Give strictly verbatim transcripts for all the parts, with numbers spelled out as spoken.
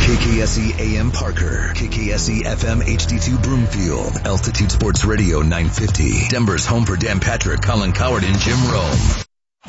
K K S E A M Parker, K K S E F M H D two Broomfield, Altitude Sports Radio nine fifty, Denver's home for Dan Patrick, Colin Coward, and Jim Rome.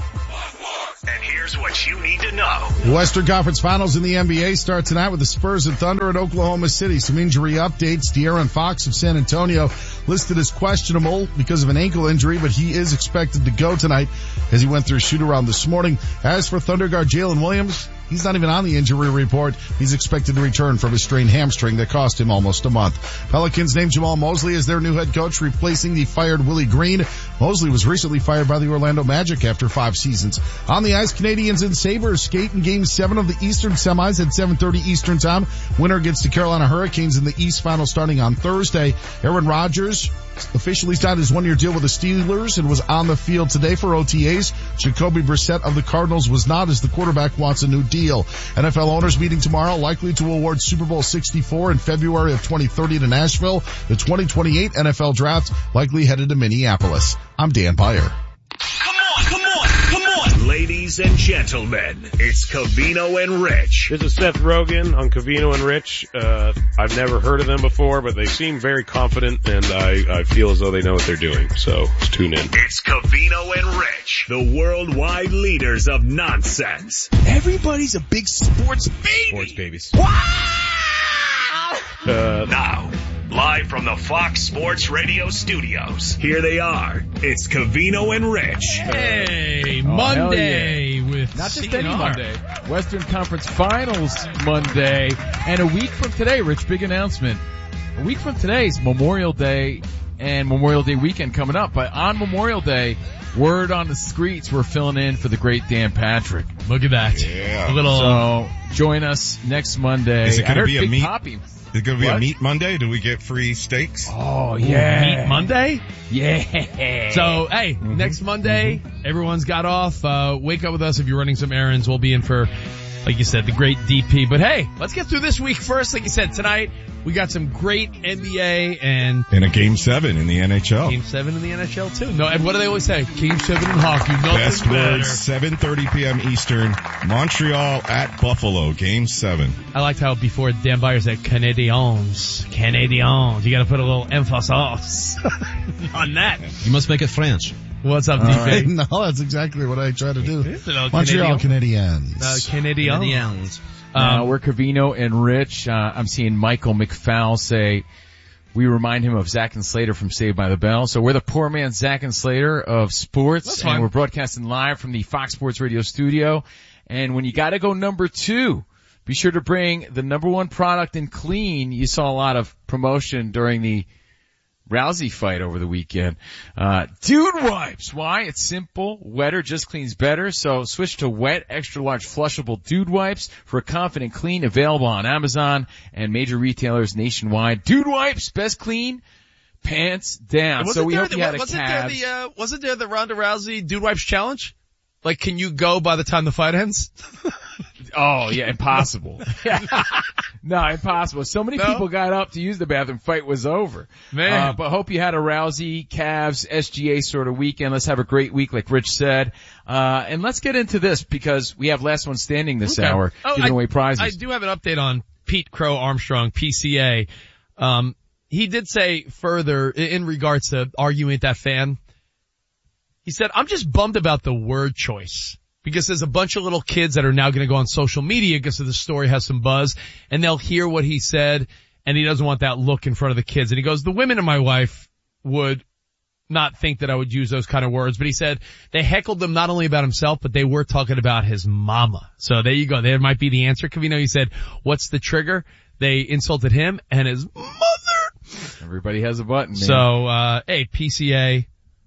And here's what you need to know. The Western Conference Finals in the N B A start tonight with the Spurs and Thunder at Oklahoma City. Some injury updates. De'Aaron Fox of San Antonio listed as questionable because of an ankle injury, but he is expected to go tonight as he went through shoot-around this morning. As for Thunder guard Jalen Williams, he's not even on the injury report. He's expected to return from a strained hamstring that cost him almost a month. Pelicans named Jamal Mosley as their new head coach, replacing the fired Willie Green. Mosley was recently fired by the Orlando Magic after five seasons. On the ice, Canadians and Sabres skate in Game seven of the Eastern semis at seven thirty Eastern Time. Winner gets the Carolina Hurricanes in the East final starting on Thursday. Aaron Rodgers officially signed his one-year deal with the Steelers and was on the field today for O T As. Jacoby Brissett of the Cardinals was not, as the quarterback wants a new deal. N F L owners meeting tomorrow, likely to award Super Bowl sixty-four in February of twenty thirty to Nashville. The twenty twenty-eight N F L Draft likely headed to Minneapolis. I'm Dan Byer. Come on, come on, come on. Ladies and gentlemen, it's Covino and Rich. This is Seth Rogen on Covino and Rich. Uh, I've never heard of them before, but they seem very confident, and I, I feel as though they know what they're doing. So let's tune in. It's Covino and Rich, the worldwide leaders of nonsense. Everybody's a big sports baby. Sports babies. Wow! Uh, Now, live from the Fox Sports Radio studios, here they are. It's Covino and Rich. Hey, Oh, Monday yeah. with Not just C N R. any Monday. Western Conference Finals Monday. And a week from today, Rich, big announcement. A week from today is Memorial Day and Memorial Day weekend coming up. But on Memorial Day, word on the streets, we're filling in for the great Dan Patrick. Look at that. Yeah. A little. So join us next Monday. Is it I gonna heard be a Big meat- Poppy. Is it going to be What? a meat Monday? Do we get free steaks? Oh, Ooh, yeah. Meat Monday? Yeah. So, hey, Mm-hmm. next Monday, everyone's got off. Uh, wake up with us if you're running some errands. We'll be in for, like you said, the great D P. But hey, let's get through this week first. Like you said, tonight, we got some great N B A and And a game seven in the N H L. Game seven in the N H L too. No, and what do they always say? Game seven in hockey. Nothing Best better. words, seven thirty p.m. Eastern. Montreal at Buffalo, game seven. I liked how before Dan Byer said Canadiens. Canadiens. You gotta put a little emphasis on that. You must make it French. What's up, All D P? right. No, that's exactly what I try to do. Hello, Montreal Canadiens. Canadiens. Uh, Canadiens. Canadiens. Uh, Um, we're Covino and Rich. Uh, I'm seeing Michael McFowle say, we remind him of Zach and Slater from Saved by the Bell. So we're the poor man Zach and Slater of sports. That's and fine. we're broadcasting live from the Fox Sports Radio studio. And when you gotta go number two, be sure to bring the number one product in clean. You saw a lot of promotion during the Rousey fight over the weekend. Uh, Dude Wipes. Why? It's simple. Wetter just cleans better. So switch to wet, extra large flushable Dude Wipes for a confident clean, available on Amazon and major retailers nationwide. Dude Wipes, best clean, pants down. wasn't So we there hope the, you had a wasn't calf. there the, uh, wasn't there the Ronda Rousey Dude Wipes challenge? Like, can you go by the time the fight ends? Oh yeah, impossible. No, impossible. So many No? people got up to use the bathroom. Fight was over. Man. Uh, but hope you had a Rousey, Cavs, S G A sort of weekend. Let's have a great week, like Rich said. Uh, and let's get into this because we have last one standing this Okay. hour, Oh, giving I, away prizes. I do have an update on Pete Crow Armstrong, P C A. Um, he did say further in, in regards to arguing with that fan. He said, I'm just bummed about the word choice because there's a bunch of little kids that are now going to go on social media because the story has some buzz and they'll hear what he said and he doesn't want that look in front of the kids. And he goes, the women in my life would not think that I would use those kind of words, but he said they heckled them not only about himself, but they were talking about his mama. So there you go. There might be the answer. Covino, he said, what's the trigger? They insulted him and his mother. Everybody has a button, man. So, uh, hey, P C A,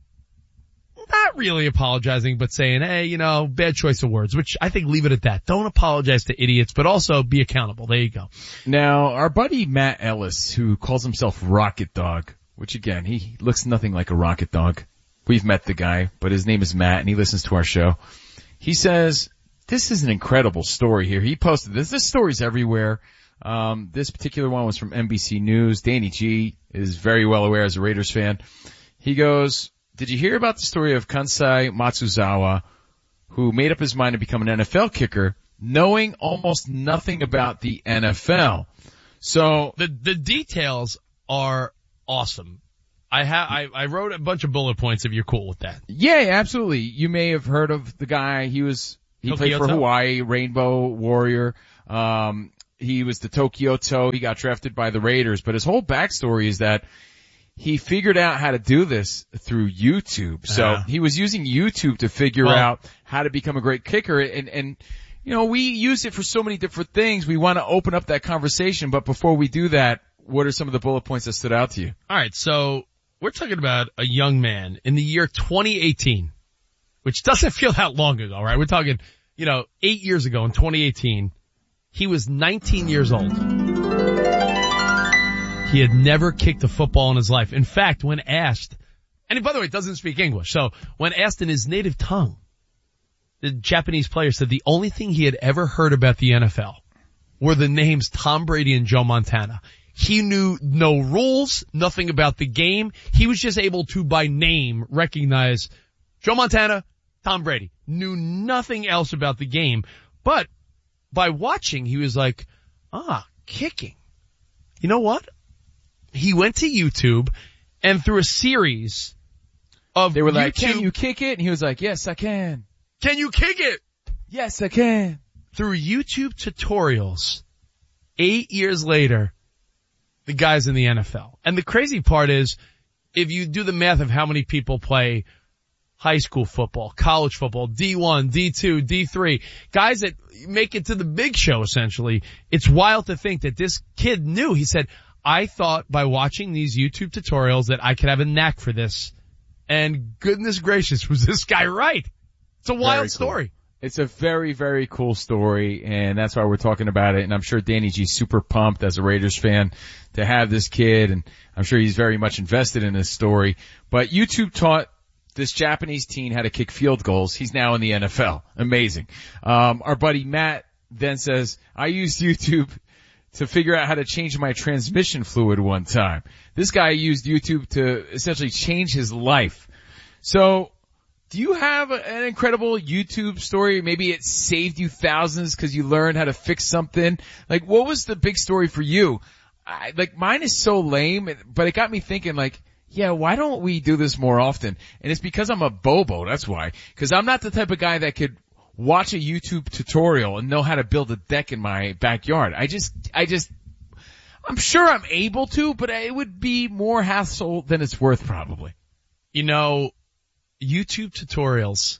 not really apologizing, but saying, hey, you know, bad choice of words, which I think leave it at that. Don't apologize to idiots, but also be accountable. There you go. Now, our buddy Matt Ellis, who calls himself Rocket Dog, which again, he looks nothing like a rocket dog. We've met the guy, but his name is Matt and he listens to our show. He says, this is an incredible story here. He posted this. This story's everywhere. Um, this particular one was from N B C News. Danny G is very well aware as a Raiders fan. He goes, did you hear about the story of Kansai Matsuzawa, who made up his mind to become an N F L kicker, knowing almost nothing about the N F L. So The, the details are awesome. I have, I, I wrote a bunch of bullet points if you're cool with that. yeah, absolutely. You may have heard of the guy. He was, he played for Tokyoto? Hawaii, Rainbow Warrior. Um, he was the Tokyoto. He got drafted by the Raiders, but his whole backstory is that he figured out how to do this through YouTube. So Uh-huh. he was using YouTube to figure Well- out how to become a great kicker. And, and, you know, we use it for so many different things. We want to open up that conversation. But before we do that, what are some of the bullet points that stood out to you? All right, so we're talking about a young man in the year twenty eighteen, which doesn't feel that long ago, right? We're talking, you know, eight years ago in twenty eighteen. He was nineteen years old. He had never kicked a football in his life. In fact, when asked, and by the way, doesn't speak English, so when asked in his native tongue, the Japanese player said the only thing he had ever heard about the N F L were the names Tom Brady and Joe Montana. He knew no rules, nothing about the game. He was just able to, by name, recognize Joe Montana, Tom Brady. Knew nothing else about the game. But by watching, he was like, ah, kicking. You know what? He went to YouTube and through a series of They were like, YouTube, can you kick it? And he was like, yes, I can. Can you kick it? Yes, I can. Through YouTube tutorials, eight years later, the guy's in the N F L. And the crazy part is, if you do the math of how many people play high school football, college football, D one, D two, D three, guys that make it to the big show essentially, it's wild to think that this kid knew. He said, I thought by watching these YouTube tutorials that I could have a knack for this. And goodness gracious, was this guy right? It's a wild Very cool. story. It's a very, very cool story, and that's why we're talking about it. And I'm sure Danny G's super pumped as a Raiders fan to have this kid, and I'm sure he's very much invested in this story. But YouTube taught this Japanese teen how to kick field goals. He's now in the N F L. Amazing. Um, our buddy Matt then says, I used YouTube to figure out how to change my transmission fluid one time. This guy used YouTube to essentially change his life. So, do you have a, an incredible YouTube story? Maybe it saved you thousands because you learned how to fix something. Like, what was the big story for you? I, like, mine is so lame, but it got me thinking, like, yeah, why don't we do this more often? And it's because I'm a bobo, that's why. Because I'm not the type of guy that could watch a YouTube tutorial and know how to build a deck in my backyard. I just, I just, I'm sure I'm able to, but it would be more hassle than it's worth probably. You know, YouTube tutorials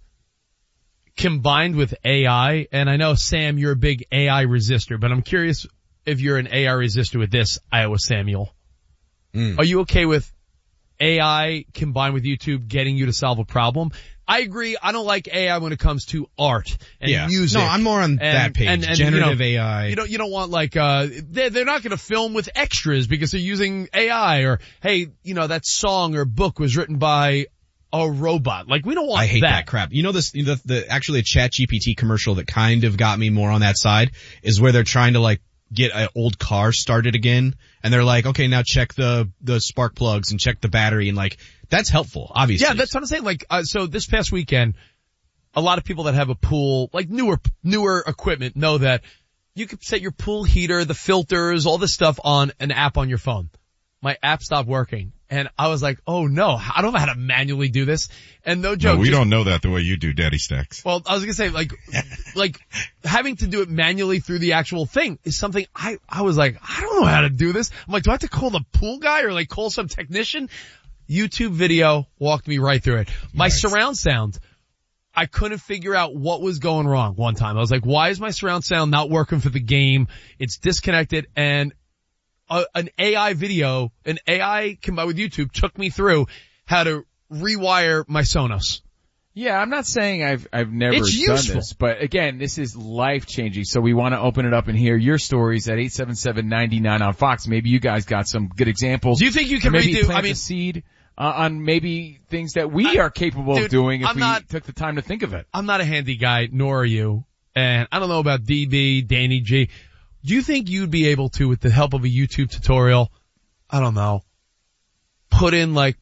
combined with A I, and I know, Sam, you're a big A I resistor, but I'm curious if you're an A I resistor with this, Iowa Samuel. Mm. Are you okay with A I combined with YouTube getting you to solve a problem? I agree. I don't like A I when it comes to art and yeah. music. No, I'm more on and, that page. And, and, Generative you know, A I. You don't, you don't want like, uh, they're, they're not going to film with extras because they're using A I, or, hey, you know, that song or book was written by a robot. Like, we don't want that. I hate that. that crap. You know this, the, the, actually a ChatGPT commercial that kind of got me more on that side is where they're trying to like get an old car started again, and they're like, okay, now check the, the spark plugs and check the battery, and like, that's helpful, obviously. Yeah, that's what I'm saying. Like, uh, so this past weekend, a lot of people that have a pool, like newer, newer equipment, know that you can set your pool heater, the filters, all this stuff on an app on your phone. My app stopped working, and I was like, oh no, I don't know how to manually do this. And no joke. No, we just, don't know that the way you do, Daddy Stacks. Well, I was gonna say, like, like having to do it manually through the actual thing is something I, I was like, I don't know how to do this. I'm like, do I have to call the pool guy or like call some technician? YouTube video walked me right through it. My nice. Surround sound, I couldn't figure out what was going wrong one time. I was like, why is my surround sound not working for the game? It's disconnected, and a, an A I video, an A I combined with YouTube took me through how to rewire my Sonos. Yeah, I'm not saying I've I've never it's done useful. this, but again, this is life changing. So we want to open it up and hear your stories at eight seven seven, nine nine on Fox. Maybe you guys got some good examples. Do you think you can maybe redo? plant I mean, a seed uh, on maybe things that we I, are capable dude, of doing if I'm we not, took the time to think of it. I'm not a handy guy, nor are you, and I don't know about D B, Danny G. Do you think you'd be able to, with the help of a YouTube tutorial, I don't know, put in like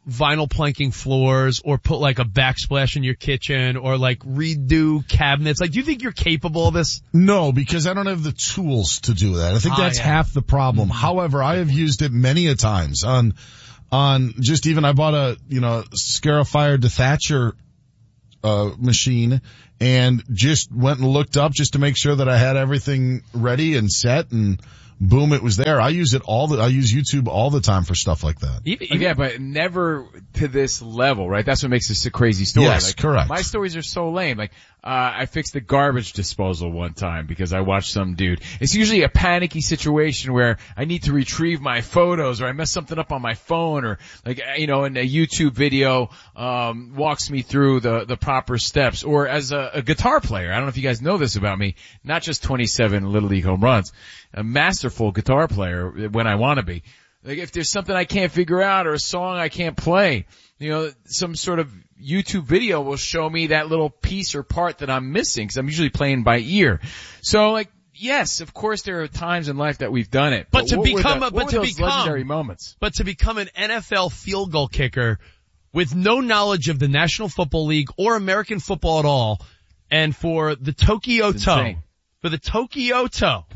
vinyl planking floors or put like a backsplash in your kitchen or like redo cabinets? Like, do you think you're capable of this? No, because I don't have the tools to do that. I think Ah, that's yeah. half the problem. Mm-hmm. However, I have used it many a times on, on just even I bought a, you know, Scarifier to Thatcher, uh, machine and just went and looked up just to make sure that I had everything ready and set, and boom, it was there. I use it all the, I use YouTube all the time for stuff like that. Even, even, Yeah, but never to this level, right? That's what makes this a crazy story. Yes, like, correct. My stories are so lame. Like, uh, I fixed the garbage disposal one time because I watched some dude. It's usually a panicky situation where I need to retrieve my photos or I mess something up on my phone or like, you know, and a YouTube video, um, walks me through the, the proper steps. Or as a, a guitar player, I don't know if you guys know this about me, not just twenty-seven Little League home runs, a masterful guitar player when I want to be. Like if there's something I can't figure out or a song I can't play, you know, some sort of YouTube video will show me that little piece or part that I'm missing because I'm usually playing by ear. So like, yes, of course there are times in life that we've done it. But to what were become the- a- what but were to those become- legendary moments. but to become an N F L field goal kicker with no knowledge of the National Football League or American football at all, and for the Tokyo It's Toe, insane. for the Tokyo Toe,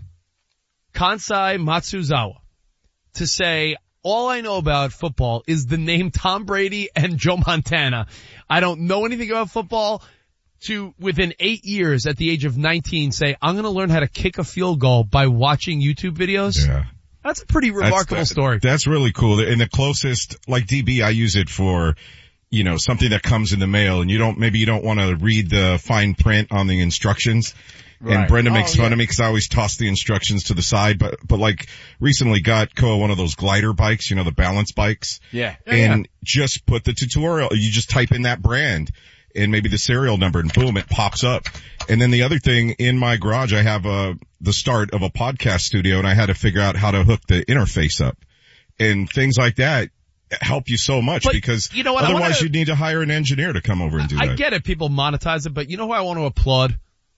Kansai Matsuzawa, to say, all I know about football is the name Tom Brady and Joe Montana. I don't know anything about football. To, within eight years, at the age of nineteen, say, I'm gonna learn how to kick a field goal by watching YouTube videos. Yeah. That's a pretty remarkable That's, that- story. That's really cool. And the closest, like D B, I use it for, you know, something that comes in the mail and you don't, maybe you don't want to read the fine print on the instructions. Right. And Brenda makes Oh, fun yeah. of me because I always toss the instructions to the side, but, but like recently got Koa one of those glider bikes, you know, the balance bikes. Yeah. And just put the tutorial, you just type in that brand and maybe the serial number and boom, it pops up. And then the other thing, in my garage, I have a, the start of a podcast studio and I had to figure out how to hook the interface up. And things like that help you so much But because you know what, I otherwise wanna- you'd need to hire an engineer to come over and do I that. get it, people monetize it, but you know who I want to applaud?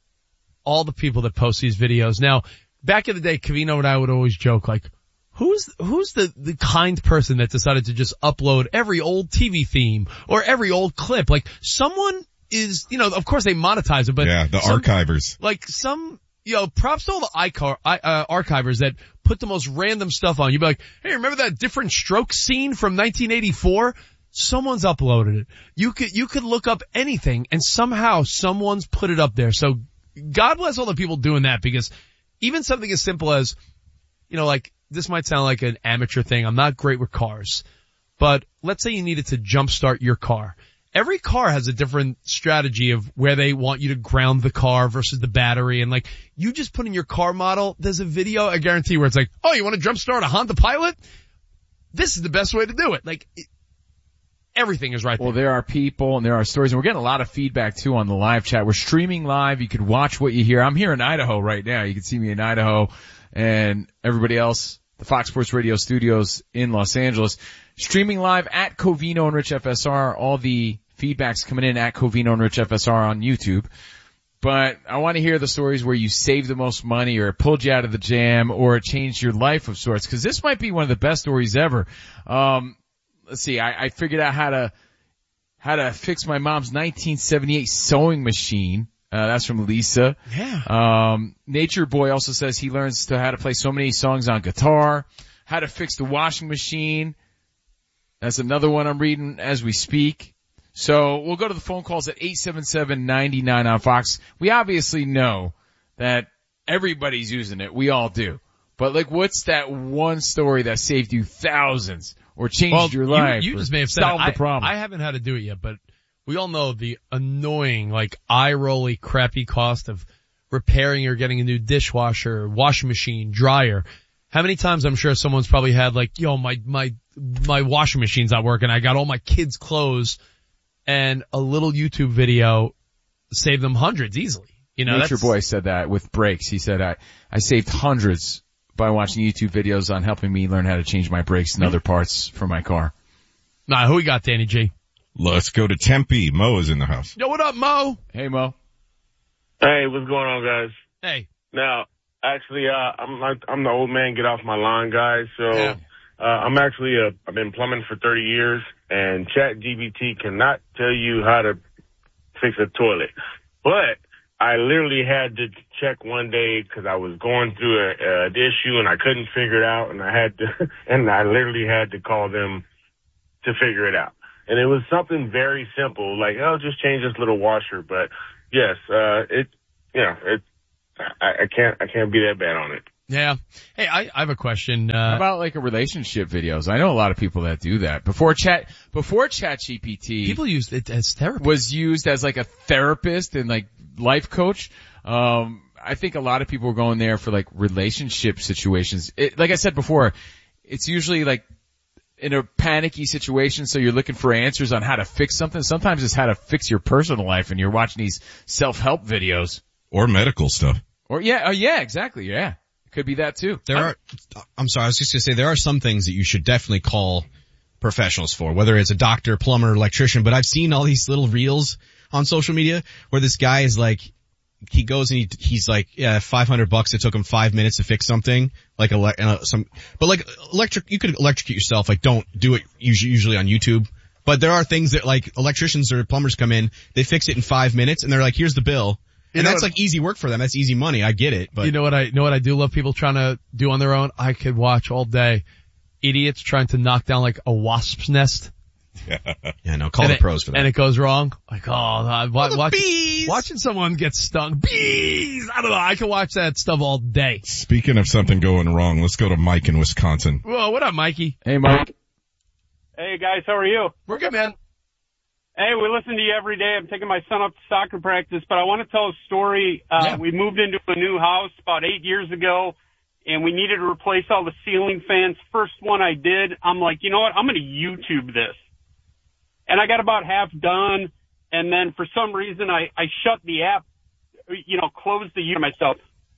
All the people that post these videos. Now, back in the day, Covino and I would always joke like, who's, who's the, the kind person that decided to just upload every old T V theme or every old clip? Like someone is, you know, of course they monetize it, but Yeah, the some- archivers. like some, you know, props to all the icar, uh, archivers that put the most random stuff on. You'd be like, hey, remember that different stroke scene from nineteen eighty-four? Someone's uploaded it. You could, you could look up anything and somehow someone's put it up there. So God bless all the people doing that, because even something as simple as, you know, like this might sound like an amateur thing. I'm not great with cars, but let's say you needed to jumpstart your car. Every car has a different strategy of where they want you to ground the car versus the battery. And like, you just put in your car model, there's a video, I guarantee, where it's like, oh, you want to jumpstart a Honda Pilot? This is the best way to do it. Like, it, everything is right there. Well, there are people and there are stories, and we're getting a lot of feedback too on the live chat. We're streaming live. You can watch what you hear. I'm here in Idaho right now. You can see me in Idaho, and everybody else, the Fox Sports Radio studios in Los Angeles. Streaming live at Covino and Rich F S R. All the feedback's coming in at Covino and Rich F S R on YouTube. But I want to hear the stories where you saved the most money, or it pulled you out of the jam, or it changed your life of sorts. Because this might be one of the best stories ever. Um, let's see. I, I figured out how to how to fix my mom's nineteen seventy-eight sewing machine. Uh, that's from Lisa. Yeah. Um, Nature Boy also says he learns to how to play so many songs on guitar. How to fix the washing machine. That's another one I'm reading as we speak. So we'll go to the phone calls at eight seven seven, nine nine on Fox. We obviously know that everybody's using it. We all do. But like, what's that one story that saved you thousands or changed Well, your you- life? You, or just may have said solved it. the problem. I, I haven't had to do it yet, but we all know the annoying, like, eye-rolly, crappy cost of repairing or getting a new dishwasher, washing machine, dryer. How many times I'm sure someone's probably had like, yo, my, my, my washing machine's not working. I got all my kids' clothes, and a little YouTube video saved them hundreds easily. You know, Nature that's, Boy said that with brakes. He said, I, I saved hundreds by watching YouTube videos on helping me learn how to change my brakes and other parts for my car. Nah, who we got, Danny G? Let's go to Tempe. Mo is in the house. Yo, what up, Mo? Hey, Mo. Hey, what's going on, guys? Hey. Now, actually, uh, I'm like, I'm the old man, get off my lawn, guys. So, Yeah. uh, I'm actually, uh, I've been plumbing for thirty years, and ChatGPT cannot tell you how to fix a toilet. But I literally had to check one day because I was going through a, a an issue and I couldn't figure it out, and I had to, and I literally had to call them to figure it out. And it was something very simple, like, oh, just change this little washer. But yes, uh, it, you know, it, I, I can't, I can't be that bad on it. Yeah. Hey, I, I have a question. Uh, How about like a relationship videos? I know a lot of people that do that. Before chat, before ChatGPT, people use it as therapy. Was used as like a therapist and like life coach. Um, I think a lot of people were going there for like relationship situations. It, like I said before, it's usually like in a panicky situation, so you're looking for answers on how to fix something. Sometimes it's how to fix your personal life, and you're watching these self-help videos. Or medical stuff. Or yeah, oh yeah, exactly, yeah. Could be that too. There are, I'm sorry, I was just gonna say there are some things that you should definitely call professionals for, whether it's a doctor, plumber, electrician, but I've seen all these little reels on social media where this guy is like, he goes and he, he's like, yeah, five hundred bucks. It took him five minutes to fix something, like ele- uh, some, but like electric, you could electrocute yourself. Like don't do it usually, usually on YouTube. But there are things that like electricians or plumbers come in, they fix it in five minutes and they're like, here's the bill. You and that's what, like easy work for them. That's easy money. I get it. But you know what I, you know what I do love people trying to do on their own? I could watch all day idiots trying to knock down like a wasp's nest. Yeah, no, call and the it, pros for that. And it goes wrong. Like, oh, I, wa- oh watch, bees. watching someone get stung. Bees! I don't know. I can watch that stuff all day. Speaking of something going wrong, let's go to Mike in Wisconsin. Whoa, what up, Mikey? Hey, Mike. Hey, guys. How are you? We're good, man. Hey, we listen to you every day. I'm taking my son up to soccer practice, but I want to tell a story. Uh, yeah. We moved into a new house about eight years ago, and we needed to replace all the ceiling fans. First one I did, I'm like, you know what? I'm going to YouTube this. And I got about half done, and then for some reason I, I shut the app, you know, closed the YouTube myself.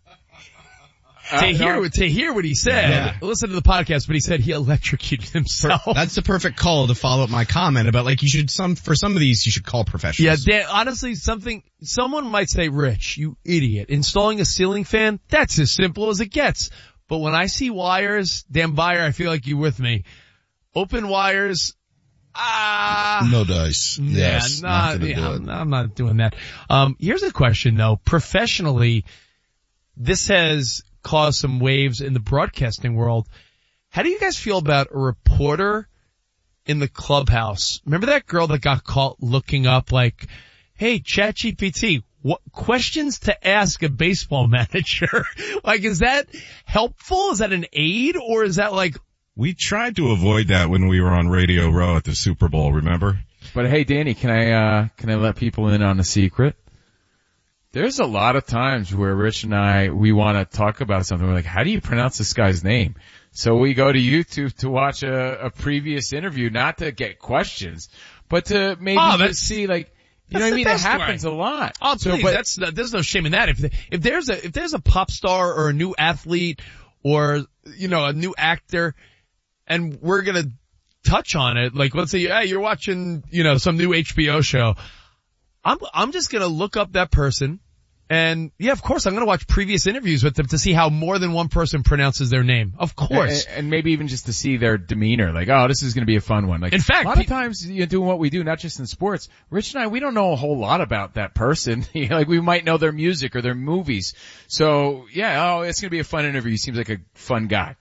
Uh, to hear no. to hear what he said, yeah. Listen to the podcast, but he said he electrocuted himself. That's the perfect call to follow up my comment about like you should some for some of these you should call professionals. Yeah, Dan, honestly, something someone might say, Rich, you idiot, installing a ceiling fan, that's as simple as it gets. But when I see wires, Dan Byer, I feel like you're with me. Open wires. Ah, no dice. Yeah, yes, not, not yeah, I'm, I'm not doing that. Um, here's a question though. Professionally, this has caused some waves in the broadcasting world. How do you guys feel about a reporter in the clubhouse? Remember that girl that got caught looking up like, hey, ChatGPT, what questions to ask a baseball manager? Like, is that helpful? Is that an aid? Or is that like, we tried to avoid that when we were on Radio Row at the Super Bowl, remember? But hey, Danny, can I, uh, can I let people in on a secret? There's a lot of times where Rich and I, we want to talk about something. We're like, how do you pronounce this guy's name? So we go to YouTube to watch a, a previous interview, not to get questions, but to maybe oh, just see like, you know what I mean? That happens way. a lot. Oh, so, please, but, that's, there's no shame in that. If, if there's a, if there's a pop star or a new athlete or, you know, a new actor and we're going to touch on it, like let's say, hey, you're watching, you know, some new H B O show. I'm, I'm just going to look up that person. And yeah, of course, I'm going to watch previous interviews with them to see how more than one person pronounces their name. Of course. And, and maybe even just to see their demeanor. Like, oh, this is going to be a fun one. Like, in fact, a lot of times, you know, doing what we do, not just in sports, Rich and I, we don't know a whole lot about that person. Like, we might know their music or their movies. So, yeah, oh, it's going to be a fun interview. He seems like a fun guy.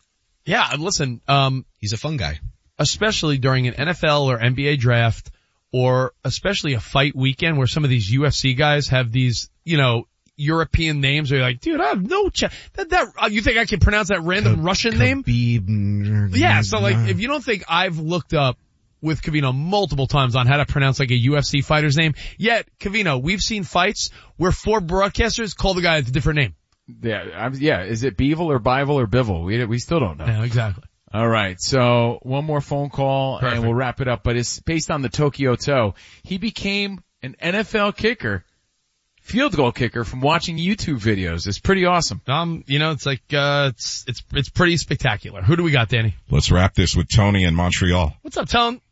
Yeah, listen, um, he's a fun guy. Especially during an N F L or N B A draft, or especially a fight weekend where some of these U F C guys have these, you know, European names. Where you're like, dude, I have no chance. That, that, uh, you think I can pronounce that random K- Russian Khabib. name? Yeah, so like, if you don't think I've looked up with Covino multiple times on how to pronounce like a U F C fighter's name, yet, Covino, we've seen fights where four broadcasters call the guy with a different name. Yeah, I'm, yeah, is it Bevel or Bivel or Bivel? We, we still don't know. Yeah, exactly. All right, so one more phone call Perfect. and we'll wrap it up. But it's based on the Tokyo Toe. He became an N F L kicker, field goal kicker from watching YouTube videos. It's pretty awesome. Um, you know, it's like uh, it's it's it's pretty spectacular. Who do we got, Danny? Let's wrap this with Tony in Montreal. What's up, Tone?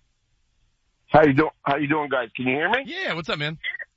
How you doing? How you doing, guys? Can you hear me? Yeah. What's up, man?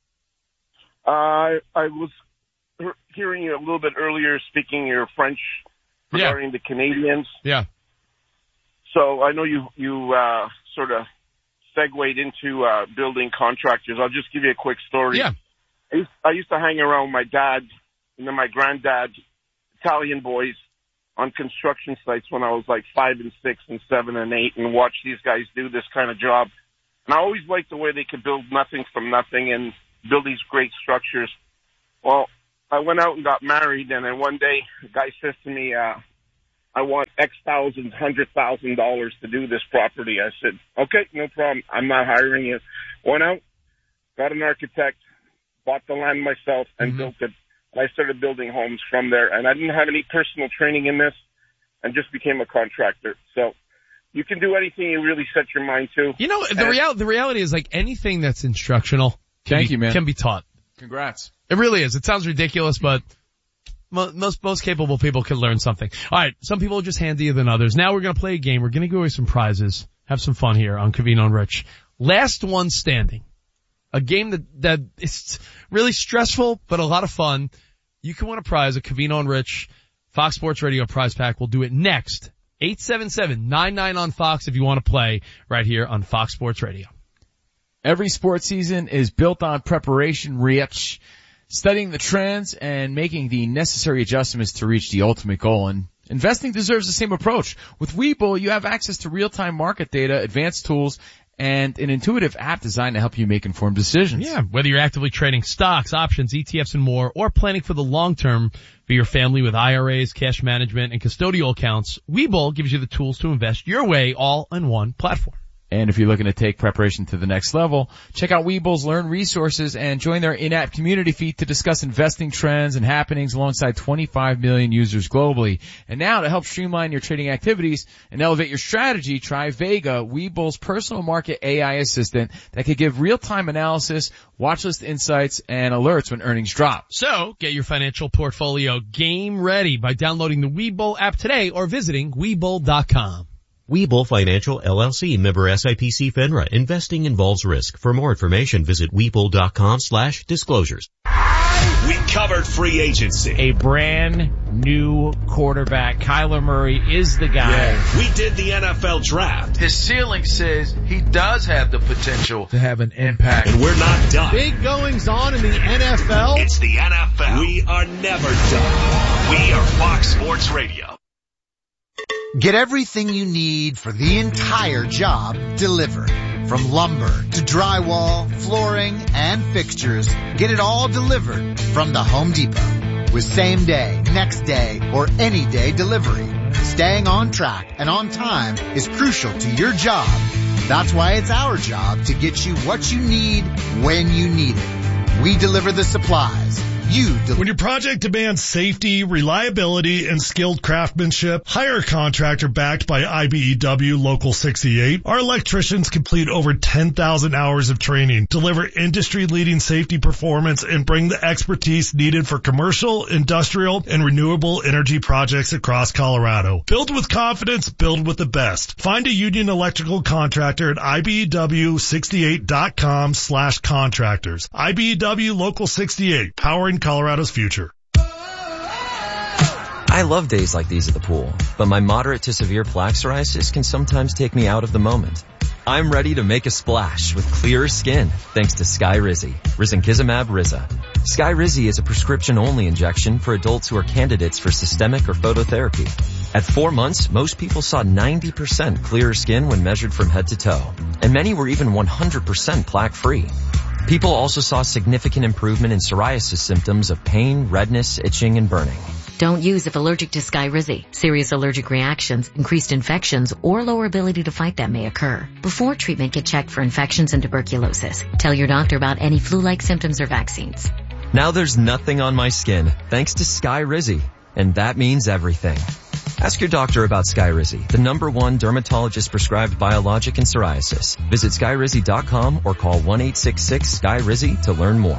Uh, I was hearing you a little bit earlier speaking your French regarding yeah. the Canadians. Yeah. So I know you you uh, sort of segued into uh, building contractors. I'll just give you a quick story. Yeah. I used, I used to hang around with my dad and then my granddad, Italian boys, on construction sites when I was like five and six and seven and eight, and watch these guys do this kind of job. And I always liked the way they could build nothing from nothing and build these great structures. Well, I went out and got married, and then one day a guy says to me, uh, I want X thousand, hundred thousand dollars to do this property. I said, okay, no problem. I'm not hiring you. Went out, got an architect, bought the land myself, and mm-hmm. built it. And I started building homes from there. And I didn't have any personal training in this, and just became a contractor. So you can do anything you really set your mind to. You know, the real the reality is like anything that's instructional can Thank be, you, man. can be taught. Congrats. It really is. It sounds ridiculous, but most most capable people can learn something. All right, some people are just handier than others. Now we're going to play a game. We're going to give away some prizes. Have some fun here on Covino and Rich. Last one standing. A game that that is really stressful, but a lot of fun. You can win a prize, a Covino and Rich Fox Sports Radio prize pack. We'll do it next. eight seven seven, nine nine on Fox if you want to play right here on Fox Sports Radio. Every sports season is built on preparation, Rich. Studying the trends and making the necessary adjustments to reach the ultimate goal. And investing deserves the same approach. With Webull, you have access to real-time market data, advanced tools, and an intuitive app designed to help you make informed decisions. Yeah, whether you're actively trading stocks, options, E T Fs, and more, or planning for the long term for your family with I R As, cash management, and custodial accounts, Webull gives you the tools to invest your way all in one platform. And if you're looking to take preparation to the next level, check out Webull's Learn resources and join their in-app community feed to discuss investing trends and happenings alongside twenty-five million users globally. And now to help streamline your trading activities and elevate your strategy, try Vega, Webull's personal market A I assistant that can give real-time analysis, watchlist insights, and alerts when earnings drop. So get your financial portfolio game ready by downloading the Webull app today or visiting Webull dot com. Webull Financial L L C, member S I P C FINRA. Investing involves risk. For more information, visit Webull dot com slash disclosures. We covered free agency. A brand new quarterback. Kyler Murray is the guy. Yeah. We did the N F L draft. His ceiling says he does have the potential to have an impact. And we're not done. Big goings on in the N F L. It's the N F L. We are never done. We are Fox Sports Radio. Get everything you need for the entire job delivered. From lumber to drywall, flooring, and fixtures, get it all delivered from the Home Depot. With same day, next day, or any day delivery. Staying on track and on time is crucial to your job. That's why it's our job to get you what you need when you need it. We deliver the supplies. You del- when your project demands safety, reliability, and skilled craftsmanship, hire a contractor backed by I B E W Local sixty-eight. Our electricians complete over ten thousand hours of training, deliver industry-leading safety performance, and bring the expertise needed for commercial, industrial, and renewable energy projects across Colorado. Build with confidence, build with the best. Find a union electrical contractor at I B E W sixty-eight dot com slash contractors. I B E W Local sixty-eight, powering Colorado's future. I love days like these at the pool, but my moderate to severe plaque psoriasis can sometimes take me out of the moment. I'm ready to make a splash with clearer skin thanks to Skyrizi, Risankizumab Riza. Skyrizi is a prescription-only injection for adults who are candidates for systemic or phototherapy. At four months, most people saw ninety percent clearer skin when measured from head to toe, and many were even one hundred percent plaque-free. People also saw significant improvement in psoriasis symptoms of pain, redness, itching, and burning. Don't use if allergic to Skyrizi. Serious allergic reactions, increased infections, or lower ability to fight them may occur. Before treatment, get checked for infections and tuberculosis. Tell your doctor about any flu-like symptoms or vaccines. Now there's nothing on my skin thanks to Skyrizi, and that means everything. Ask your doctor about Skyrizi, the number one dermatologist-prescribed biologic in psoriasis. Visit Skyrizi dot com or call one eight six six S K Y R I Z Y to learn more.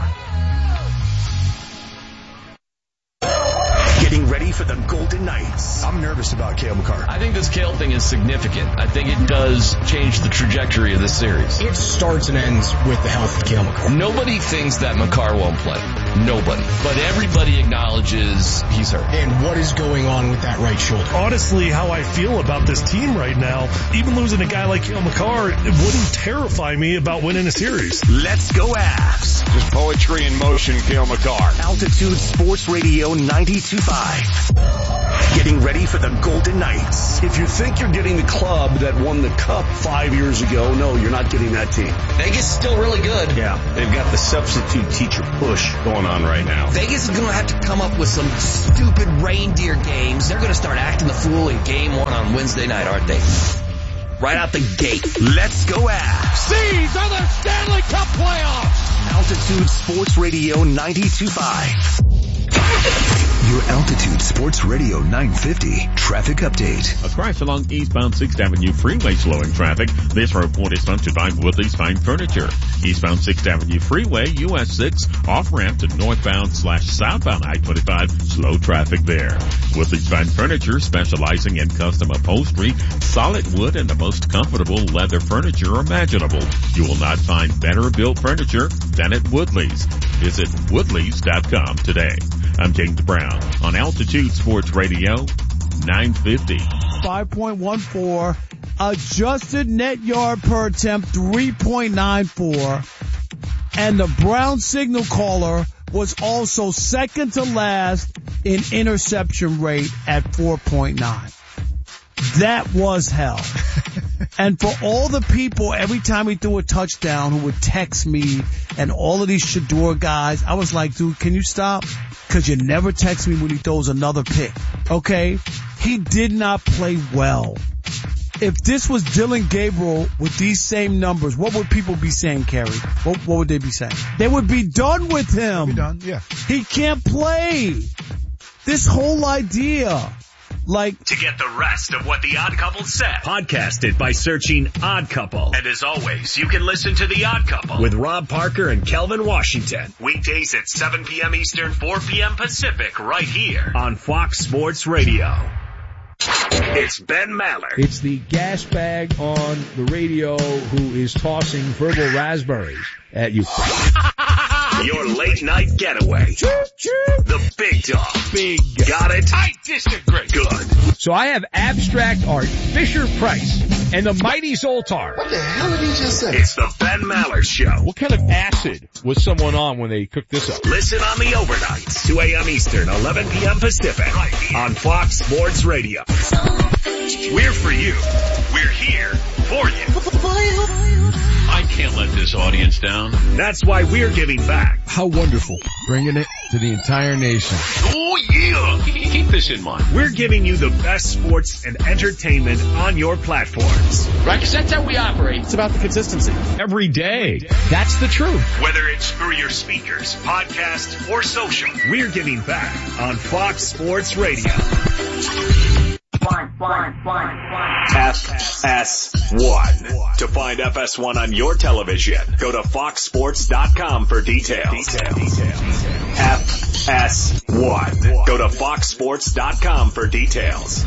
Getting ready for the Golden Knights. I'm nervous about Cale Makar. I think this Cale thing is significant. I think it does change the trajectory of this series. It starts and ends with the health of Cale Makar. Nobody thinks that Makar won't play. Nobody. But everybody acknowledges he's hurt. And what is going on with that right shoulder? Honestly, how I feel about this team right now, even losing a guy like Cale Makar, it wouldn't terrify me about winning a series. Let's go Avs. Just poetry in motion, Cale Makar. Altitude Sports Radio ninety-two point five. Getting ready for the Golden Knights. If you think you're getting the club that won the cup five years ago, no, you're not getting that team. Vegas is still really good. Yeah, they've got the substitute teacher push going on right now. Vegas is going to have to come up with some stupid reindeer games. They're going to start acting the fool in game one on Wednesday night, aren't they? Right out the gate. Let's go Avs. These are the Stanley Cup playoffs. Altitude Sports Radio ninety-two point five. Your Altitude Sports Radio nine fifty traffic update. A crash along eastbound sixth Avenue Freeway slowing traffic. This report is sponsored by Woodley's Fine Furniture. Eastbound sixth Avenue Freeway, U S six, off-ramp to northbound slash southbound I twenty-five, slow traffic there. Woodley's Fine Furniture, specializing in custom upholstery, solid wood, and the most comfortable leather furniture imaginable. You will not find better built furniture than at Woodley's. Visit woodleys dot com today. I'm James Brown on Altitude Sports Radio nine fifty. five point one four, adjusted net yard per attempt three point nine four, and the Brown signal caller was also second to last in interception rate at four point nine. That was hell. And for all the people, every time he threw a touchdown, who would text me and all of these Shador guys, I was like, dude, can you stop? Cause you never text me when he throws another pick. Okay? He did not play well. If this was Dylan Gabriel with these same numbers, what would people be saying, Kerry? What, what would they be saying? They would be done with him. Be done, yeah. He can't play. This whole idea. Like, to get the rest of what The Odd Couple said, podcast it by searching Odd Couple. And as always, you can listen to The Odd Couple with Rob Parker and Kelvin Washington. Weekdays at seven p.m. Eastern, four p.m. Pacific, right here on Fox Sports Radio. It's Ben Maller. It's the gas bag on the radio who is tossing verbal raspberries at you. Your late night getaway. The big dog. Big. Got it? I disagree. Good. So I have abstract art, Fisher Price, and the mighty Zoltar. What the hell did he just say? It's the Ben Maller Show. What kind of acid was someone on when they cooked this up? Listen on the overnights, two a.m. Eastern, eleven p.m. Pacific, right here on Fox Sports Radio. We're for you. We're here for you. I can't let this audience down. That's why we're giving back. How wonderful. Bringing it to the entire nation. Oh yeah! Keep this in mind. We're giving you the best sports and entertainment on your platforms. Right, because that's how we operate. It's about the consistency. Every day. That's the truth. Whether it's through your speakers, podcast, or social, we're giving back on Fox Sports Radio. F S one. To find F S one on your television, go to fox sports dot com for details. F S one. Go to fox sports dot com for details.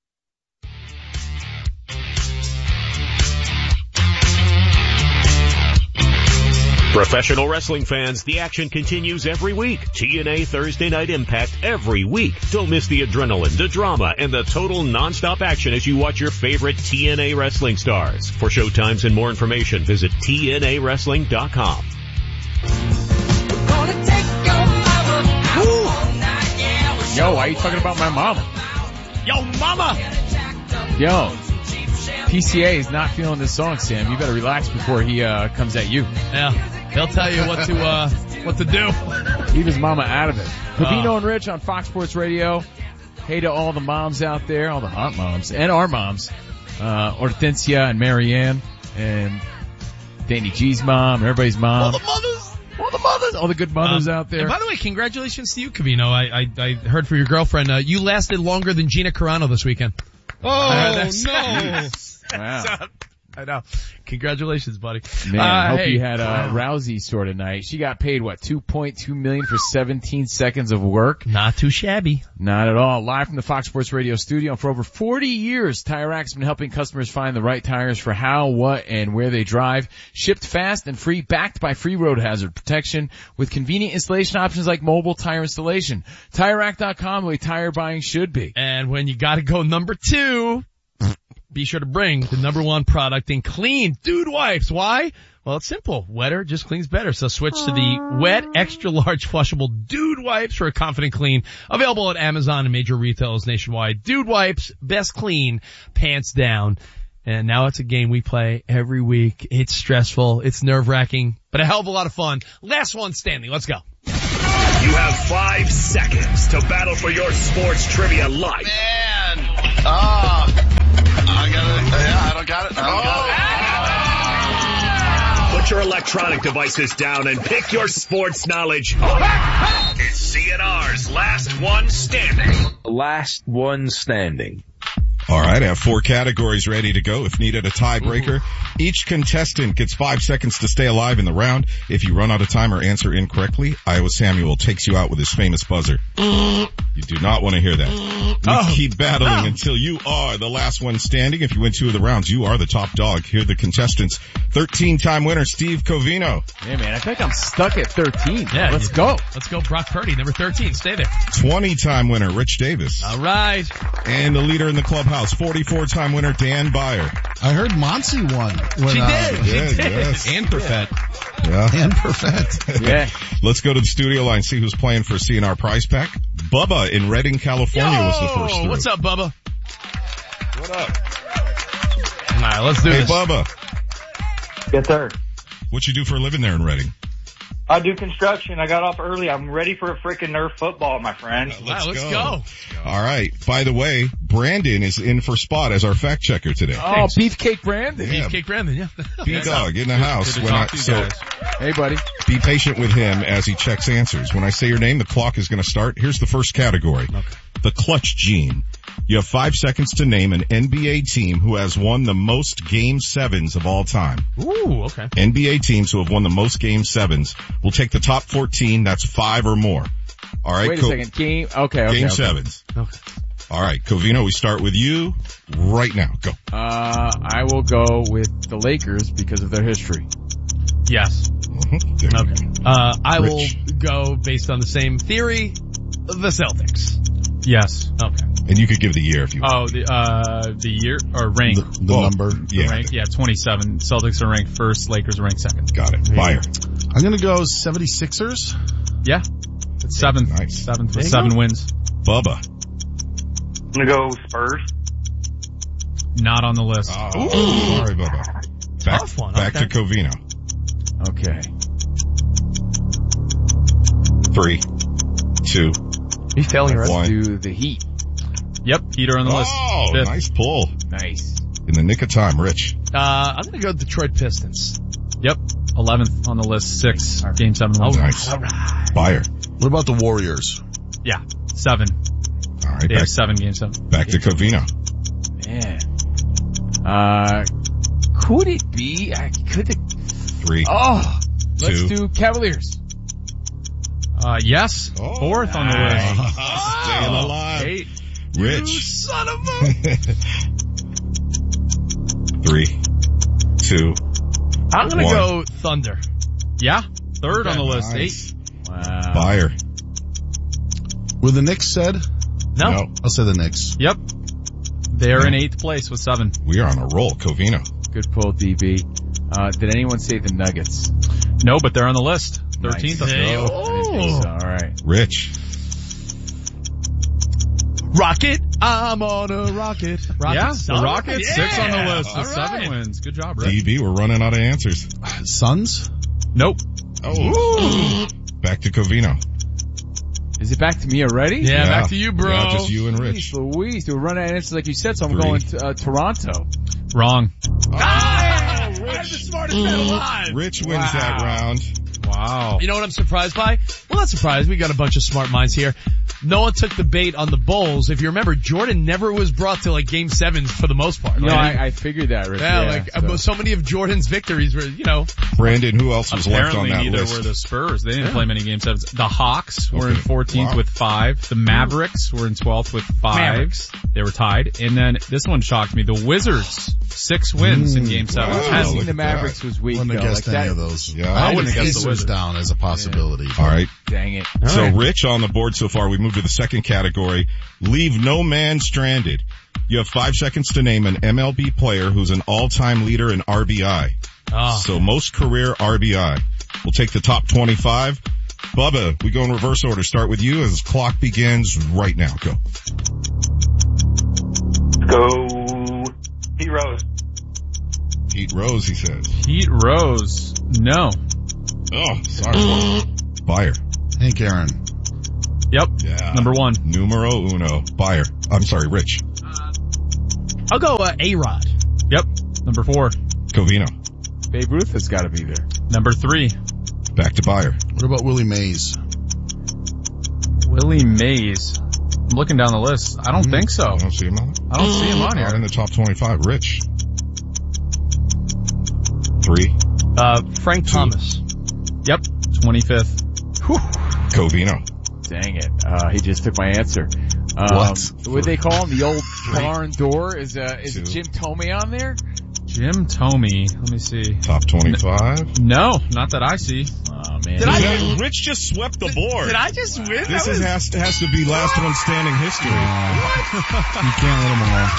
Professional wrestling fans, the action continues every week. T N A Thursday Night Impact every week. Don't miss the adrenaline, the drama, and the total non-stop action as you watch your favorite T N A wrestling stars. For showtimes and more information, visit T N A wrestling dot com. Yo, why are you talking about my mama? Yo, mama! Yo, P C A is not feeling this song, Sam. You better relax before he uh comes at you. Yeah, he'll tell you what to uh what to do. Leave his mama out of it. Covino Uh. and Rich on Fox Sports Radio. Hey to all the moms out there, all the hot moms, and our moms. Uh, Hortensia and Marianne, and Danny G's mom, and everybody's mom. All the mothers! All the mothers! All the good mothers Um, out there. And by the way, congratulations to you, Covino. I, I, I heard from your girlfriend, uh, you lasted longer than Gina Carano this weekend. Oh, Uh, that's- no. Wow. I know. Congratulations, buddy. Man, uh, I hope hey, you had a Rousey sort of night. She got paid, what, two point two million dollars for seventeen seconds of work? Not too shabby. Not at all. Live from the Fox Sports Radio studio. For over forty years, Tire Rack's been helping customers find the right tires for how, what, and where they drive. Shipped fast and free, backed by free road hazard protection with convenient installation options like mobile tire installation. Tire Rack dot com, the way tire buying should be. And when you gotta go number two, be sure to bring the number one product in clean dude wipes. Why? Well, it's simple. Wetter just cleans better. So switch to the wet, extra large flushable dude wipes for a confident clean. Available at Amazon and major retailers nationwide. Dude wipes, best clean, pants down. And now it's a game we play every week. It's stressful. It's nerve wracking, but a hell of a lot of fun. Last one standing. Let's go. You have five seconds to battle for your sports trivia life. Man. Ah. Uh, I got it. Yeah, I don't got it. I don't oh. got it. Put your electronic devices down and pick your sports knowledge. It's C N R's Last One Standing. Last One Standing. All right, I have four categories ready to go. If needed, a tiebreaker. Ooh. Each contestant gets five seconds to stay alive in the round. If you run out of time or answer incorrectly, Iowa Samuel takes you out with his famous buzzer. You do not want to hear that. We oh. keep battling oh. until you are the last one standing. If you win two of the rounds, you are the top dog. Here are the contestants. thirteen-time winner, Steve Covino. Yeah, man, I think I'm stuck at thirteen. Yeah, let's go. Let's go, Brock Purdy, number thirteen. Stay there. twenty-time winner, Rich Davis. All right. And the leader in the clubhouse, forty-four-time winner, Dan Byer. I heard Monty won. When, she uh, did. She did, did. Yes. And Perfett. Yeah. And Perfett. Yeah. Let's go to the studio line, see who's playing for C N R prize pack. Bubba in Redding, California Yo, was the first through. What's up, Bubba? What up? All right, let's do hey, this. Hey, Bubba. Yes, sir. What you do for a living there in Redding? I do construction. I got off early. I'm ready for a freaking Nerf football, my friend. Uh, let's, right, let's go. go. All right. By the way, Brandon is in for spot as our fact checker today. Oh, Thanks. Beefcake Brandon. Yeah. Beefcake Brandon, yeah. B-Dog in the house. Good to when talk I, to you so, guys. Hey, buddy. Be patient with him as he checks answers. When I say your name, the clock is going to start. Here's the first category. Okay. The clutch gene. You have five seconds to name an N B A team who has won the most game sevens of all time. Ooh, okay. N B A teams who have won the most game sevens. We'll take the top fourteen. That's five or more. All right. Wait a Co- second. Game. Okay. okay game okay. sevens. Okay. All right, Covino, we start with you right now. Go. Uh, I will go with the Lakers because of their history. Yes. Mm-hmm. Okay. Uh, I Rich. will go based on the same theory, the Celtics. Yes. Okay. And you could give the year if you want. Oh, the, uh, the year, or rank. The, the oh, number. The yeah. rank, yeah, twenty-seven. Celtics are ranked first, Lakers are ranked second. Got it. Fire. I'm gonna go seventy-sixers. Yeah. It's seventh. Nice. Seventh with seven go. wins. Bubba. I'm gonna go Spurs. Not on the list. Oh, sorry, Bubba. Back, Tough one. back Okay. to Covino. Okay. Three, two, He's failing Let's one. do the Heat. Yep. Heater on the list. Oh, Fifth. nice pull. Nice. In the nick of time, Rich. Uh, I'm gonna go Detroit Pistons. Yep. eleventh on the list. Six. Game seven wins. Oh, nice. Fire. What about the Warriors? Yeah. Seven. All right. They Back, have seven game seven. back to Covino. Man. Uh, could it be, I could it, Three. oh, let's Two. do Cavaliers. Uh, yes. Oh, Fourth on the list. Staying alive. Eight. Rich. You son of a... Three, two, I'm gonna one. go Thunder. Yeah. Third Okay. on the list. Nice. Eight. Wow. Fire. Were the Knicks said? No. No. I'll say the Knicks. Yep. They're in eighth place with seven. We are on a roll, Covino. Good pull, D B. Uh, did anyone say the Nuggets? No, but they're on the list. Thirteenth. Nice. Hey, I didn't think so. All right. Rich. Rocket. I'm on a rocket. rocket Yeah, the son. Rockets, Yeah. six on the list with All seven right. wins. Good job, Rick. D B, we're running out of answers. Suns? Nope. Oh. Back to Covino. Is it back to me already? Yeah, back to you, bro. Yeah, just you and Rich. Jeez Louise, we're running out of answers like you said, so I'm Three. going to uh, Toronto. Wrong. Ah, I'm the smartest man alive. Rich wins Wow. that round. Wow. You know what I'm surprised by? Well, not surprised. We got a bunch of smart minds here. No one took the bait on the Bulls. If you remember, Jordan never was brought to like game sevens for the most part. No, right? I, I figured that, Rich. Yeah, Yeah, like so. so many of Jordan's victories were, you know. Brandon, who else was left on Apparently that neither list? were the Spurs. They didn't Yeah. play many game sevens. The Hawks were Okay. in fourteenth Wow. with five. The Mavericks were in twelfth with five. Mavericks. They were tied. And then this one shocked me. The Wizards, six wins in game seven. Wow. I look think at the Mavericks that. was weak, Wouldn't though. have guessed Like any that, of those. Yeah. I I wouldn't wouldn't have have guessed the Pacers Wizards. down as a possibility. All right. dang it. So right. Rich on the board so far. We move to the second category. Leave no man stranded. You have five seconds to name an M L B player who's an all-time leader in R B I. Oh. So most career R B I. We'll take the top twenty-five. Bubba, we go in reverse order. Start with you as clock begins right now. Go. Go Pete Rose. Pete Rose, he says. Pete Rose, no. Oh, sorry. Buyer. Hank Aaron. Yep. Yeah. Number one. Numero uno. Buyer. I'm sorry, Rich. I'll go uh, A-Rod. Yep. Number four. Covino. Babe Ruth has got to be there. Number three. Back to Buyer. What about Willie Mays? Willie Mays. I'm looking down the list. I don't Mm-hmm. think so. I don't see him on I don't see him on Not in here. the top twenty-five. Rich. Three. Uh, Frank Thomas. Yep. twenty-fifth. Covino. Dang it. Uh, he just took my answer. Um, What? What they call him? The old barn door? Is, uh, is Two. Jim Tomey on there? Jim Tomey. Let me see. Top twenty-five. No, not that I see. Oh, man. Did I- Rich just swept the board. Did I just win? This That is, was- has, to, has to be last one standing history. You can't let them all.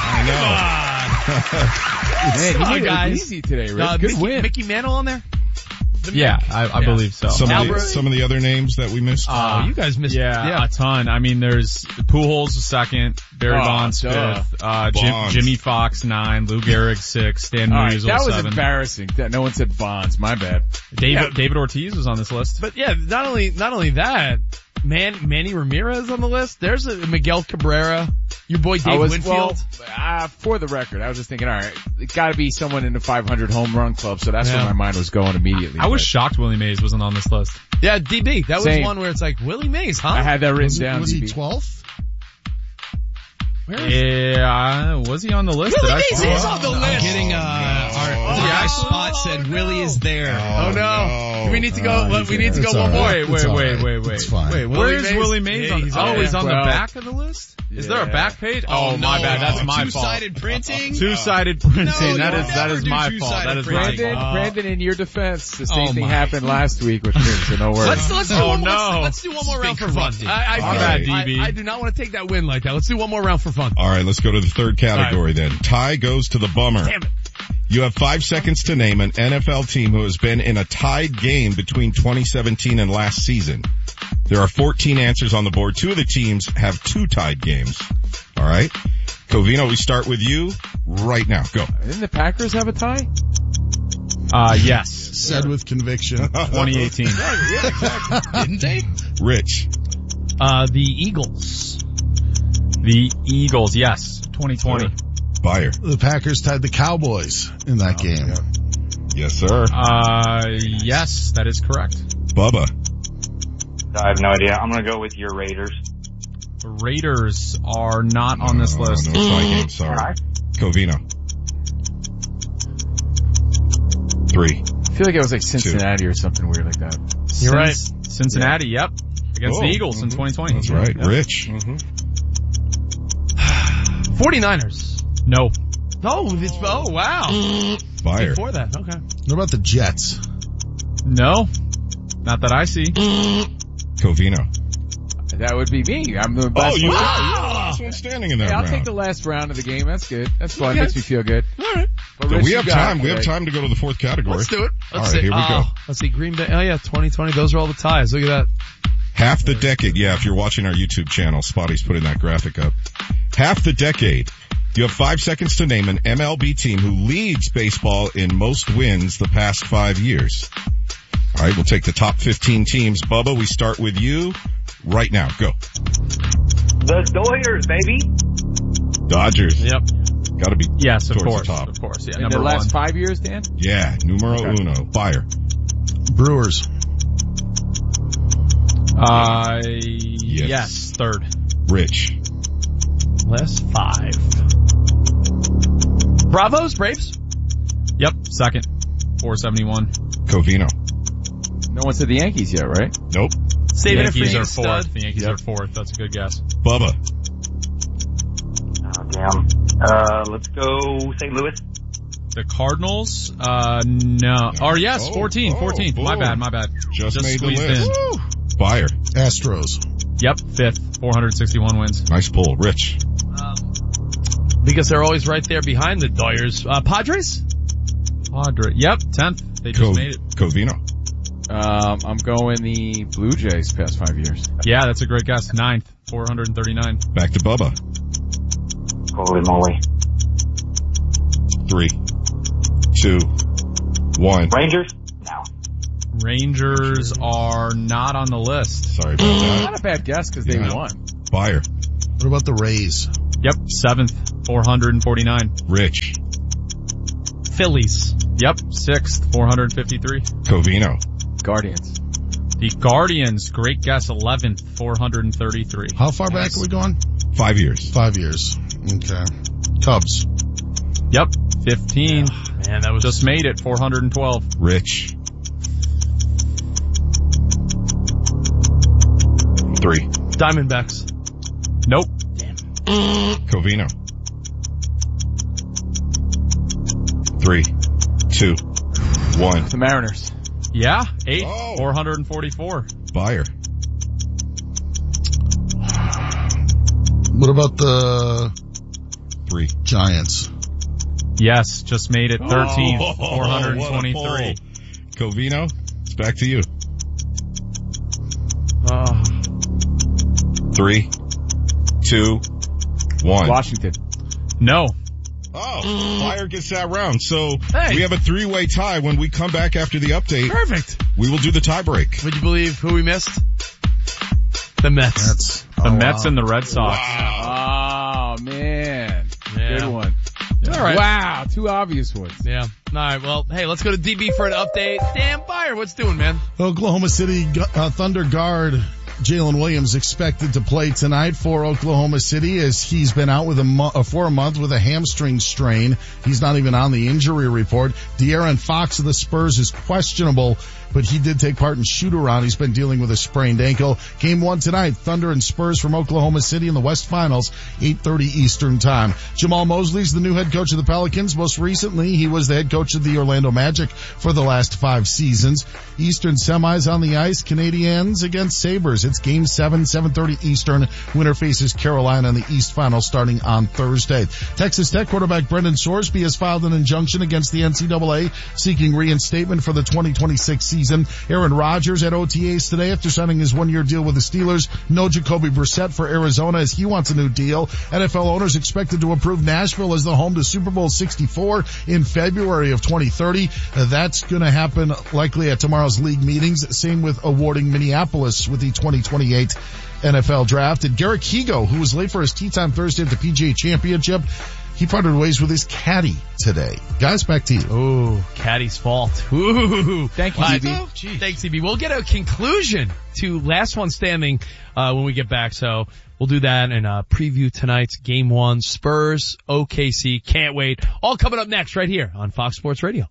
I know. Man, Come you on, made it guys. easy today, Rich. Uh, Good Mickey, win. Mickey Mantle on there? The Yeah, Mick. I, I Yeah. believe so. Some of, Albert- the, some of the other names that we missed. Oh, you guys missed Yeah, yeah. a ton. I mean, there's Pujols the second, Barry Oh, Bonds duh. fifth, uh, Jim, Bonds. Jimmy Fox nine, Lou Gehrig six, Stan All right, Musial that was seven. embarrassing. That no one said Bonds. My bad. David, Yeah. David Ortiz was on this list. But yeah, not only, not only that, man, Manny Ramirez on the list. There's a Miguel Cabrera. Your boy I Dave was, Winfield. well, uh, for the record, I was just thinking, all right, it got to be someone in the five hundred home run club, so that's Yeah. where my mind was going immediately. I was but shocked Willie Mays wasn't on this list. Yeah, D B. That was Same. one where it's like, Willie Mays, huh? I had that written Was, down. was he D B. twelfth? Where is Yeah, was he on the list? Willie Did I Mays follow is up? on the I'm list. getting, uh, our, Oh, the no. eye spot said Willie is there. Oh, no. no. We need to go, Uh, well, we need to it's go all one more. right. Wait, It's wait, all wait, right. wait, wait. It's fine. Wait, Willie where's Mays? Willie Mays Yeah, on? he's Oh, on he's there. on the Well, back of the list? Is there a yeah. back page? Oh, Oh, my no. bad. That's Oh, my fault. two-sided printing? Two-sided printing. No, that you is, that never is do my two-sided fault. That is my printing. Brandon, fault. Brandon, in your defense, the same Oh, thing my. happened last week with me, so no worries. Let's, let's do Oh, one more, no. let's do one more It's round been for fun. corrupted. I, I, All feel right. like D B. I, I do not want to take that win like that. Let's do one more round for fun. All right, let's go to the third category then. Tie goes to the bummer. Damn it. You have five seconds to name an N F L team who has been in a tied game between twenty seventeen and last season. There are fourteen answers on the board. Two of the teams have two tied games. All right. Covino, we start with you right now. Go. Didn't the Packers have a tie? Uh, yes. Said with conviction. twenty eighteen. Yeah, exactly. Didn't they? Rich. Uh, the Eagles. The Eagles, yes. twenty twenty. Buyer. The Packers tied the Cowboys in that Oh, game. Yes, sir. Uh, yes, that is correct. Bubba. I have no idea. I'm gonna go with your Raiders. The Raiders are not on this No, list. No tie game. Sorry. Covino. Three. I feel like it was like Cincinnati or something weird like that. You're right. Cin- Cincinnati, yep. Against Oh, the Eagles in twenty twenty. That's right. Yep. Rich. forty-niners. No. No, this, oh wow. Buyer. Before that, okay. What about the Jets? No. Not that I see. Covino. That would be me. I'm the Oh, best. you one. are. You're the last one standing in that Hey, I'll round. take the last round of the game. That's good. That's fun. Okay. Makes me feel good. All right. But So Rich, we you have got time. it We have today. time to go to the fourth category. Let's do it. Let's All right, see. here we go. Oh, let's see. Green Bay. Oh yeah, twenty twenty. Those are all the ties. Look at that. Half the decade. Yeah, if you're watching our YouTube channel, Spotty's putting that graphic up. Half the decade. You have five seconds to name an M L B team who leads baseball in most wins the past five years. All right, we'll take the top fifteen teams. Bubba, we start with you right now. Go. The Doyers, baby. Dodgers. Yep. Gotta be Yes, of towards course. the top. Of course. Yeah, In number the last one. five years, Dan? Yeah, numero Okay. uno. Buyer. Brewers. Uh, yes. yes, third. Rich. Last five. Bravos, Braves? Yep, second. four seventy-one. Covino. No one said the Yankees yet, right? Nope. Saving it for Yankees you, are fourth. stud. The Yankees Yep. are fourth. That's a good guess. Bubba. Oh, damn. Uh, let's go Saint Louis. The Cardinals? Uh, no. Or yes, Oh, fourteen, oh, fourteenth. My boom. bad, my bad. Just, Just made the squeezed list. in. Woo. Buyer. Astros. Yep, fifth. four sixty-one wins. Nice pull. Rich. Um, because they're always right there behind the Doyers. Uh, Padres? Padre. Yep, tenth. They just Co- made it. Covino. Um, I'm going the Blue Jays past five years. Yeah, that's a great guess. Ninth. four thirty-nine. Back to Bubba. Holy moly. Three. Two. One. Rangers? No. Rangers are not on the list. Sorry about that. Not a bad guess because they Yeah. won. Buyer. What about the Rays? Yep, seventh. four forty-nine. Rich. Phillies. Yep, sixth. four fifty-three. Covino. Guardians. The Guardians, great guess, eleventh. four thirty-three. How far back are we going? Five years. Five years. Okay. Cubs. Yep, fifteen. Man, that was Just made it. four twelve. Rich. Three. Diamondbacks. Nope. Covino. Three. Two. One. The Mariners. Yeah, eight. Oh. four forty-four. Buyer. What about the Three. Giants? Yes, just made it. thirteenth. Oh, four twenty-three. Covino, it's back to you. Uh, Three. Two. One. Washington. No. Oh, Buyer gets that round. So Hey. we have a three-way tie. When we come back after the update, perfect. we will do the tie break. Would you believe who we missed? The Mets. That's The oh, Mets wow. and the Red Sox. Oh, man. Yeah. Good one. All right. Wow, two obvious ones. Yeah. All right. Well, hey, let's go to D B for an update. Damn, Buyer, what's doing, man? Oklahoma City uh, Thunder guard Jalen Williams expected to play tonight for Oklahoma City as he's been out with a mo- uh, for a month with a hamstring strain. He's not even on the injury report. De'Aaron Fox of the Spurs is questionable, but he did take part in shoot-around. He's been dealing with a sprained ankle. Game one tonight, Thunder and Spurs from Oklahoma City in the West Finals, eight thirty Eastern Time. Jamal Mosley's the new head coach of the Pelicans. Most recently, he was the head coach of the Orlando Magic for the last five seasons. Eastern semis on the ice, Canadiens against Sabres. It's game seven, seven thirty Eastern. Winner faces Carolina in the East Final starting on Thursday. Texas Tech quarterback Brendan Sorsby has filed an injunction against the N C double A seeking reinstatement for the twenty twenty-six season. Aaron Rodgers at O T As today after signing his one-year deal with the Steelers. No Jacoby Brissett for Arizona as he wants a new deal. N F L owners expected to approve Nashville as the home to Super Bowl sixty-four in February of twenty thirty. Uh, that's going to happen likely at tomorrow's league meetings. Same with awarding Minneapolis with the twenty twenty-eight N F L draft. And Garrick Higo, who was late for his tee time Thursday at the P G A Championship, he parted ways with his caddy today. Guys, back to you. Ooh, caddy's fault. Ooh. Thank you, Uh, D B. Thanks, D B. We'll get a conclusion to last one standing, uh, when we get back. So we'll do that and, uh, preview tonight's game one. Spurs, O K C. Can't wait. All coming up next right here on Fox Sports Radio.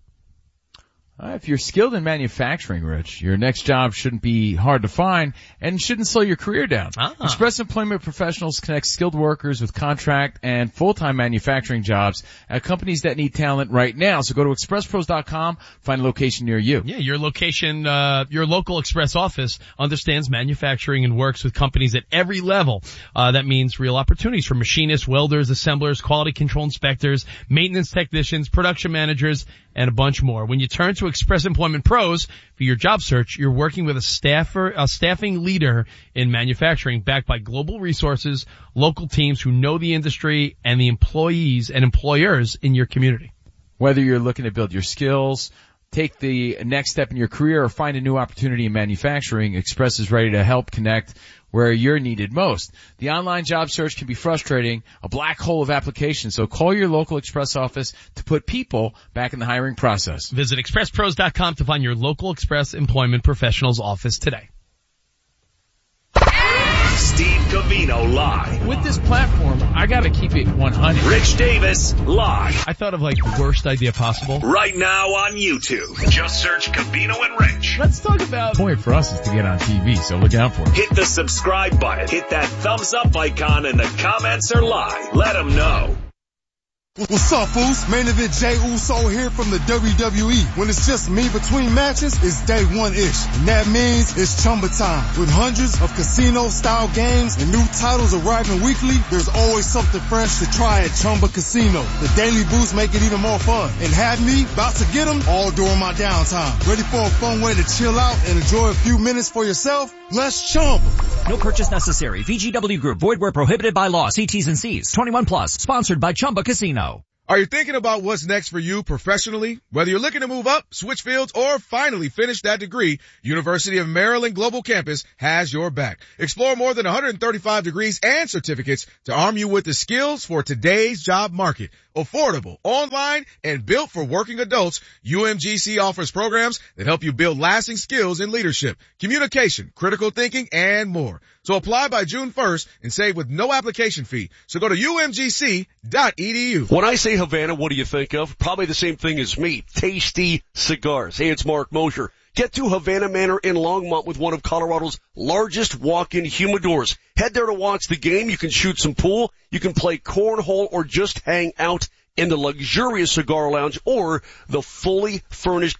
Uh, if you're skilled in manufacturing, Rich, your next job shouldn't be hard to find and shouldn't slow your career down. Ah. Express Employment Professionals connect skilled workers with contract and full-time manufacturing jobs at companies that need talent right now. So go to express pros dot com, find a location near you. Yeah, your location, uh, your local Express office understands manufacturing and works with companies at every level. Uh, that means real opportunities for machinists, welders, assemblers, quality control inspectors, maintenance technicians, production managers, and a bunch more. When you turn to Express Employment Pros for your job search, you're working with a staffer, a staffing leader in manufacturing backed by global resources, local teams who know the industry, and the employees and employers in your community. Whether you're looking to build your skills, take the next step in your career, or find a new opportunity in manufacturing, Express is ready to help connect where you're needed most. The online job search can be frustrating, a black hole of applications, so call your local Express office to put people back in the hiring process. Visit express pros dot com to find your local Express Employment Professionals office today. Steve Covino live. With this platform, I gotta keep it one hundred. Rich Davis live. I thought of like the worst idea possible. Right now on YouTube. Just search Covino and Rich. Let's talk about... The point for us is to get on T V, so look out for it. Hit the subscribe button. Hit that thumbs up icon and the comments are live. Let them know. What's up, fools? Main event Jey Uso here from the W W E. When it's just me between matches, it's day one-ish. And that means it's Chumba time. With hundreds of casino-style games and new titles arriving weekly, there's always something fresh to try at Chumba Casino. The daily boosts make it even more fun. And have me about to get them all during my downtime. Ready for a fun way to chill out and enjoy a few minutes for yourself? Let's Chumba. No purchase necessary. V G W Group. Void where prohibited by law. See T's and C's. twenty-one plus. Sponsored by Chumba Casino. Are you thinking about what's next for you professionally? Whether you're looking to move up, switch fields, or finally finish that degree, University of Maryland Global Campus has your back. Explore more than one hundred thirty-five degrees and certificates to arm you with the skills for today's job market. Affordable, online, and built for working adults, U M G C offers programs that help you build lasting skills in leadership, communication, critical thinking, and more. So apply by June first and save with no application fee. So go to U M G C dot E D U. When I say Havana, what do you think of? Probably the same thing as me. Tasty cigars. Hey, it's Mark Mosher. Get to Havana Manor in Longmont with one of Colorado's largest walk-in humidors. Head there to watch the game. You can shoot some pool. You can play cornhole or just hang out in the luxurious cigar lounge or the fully furnished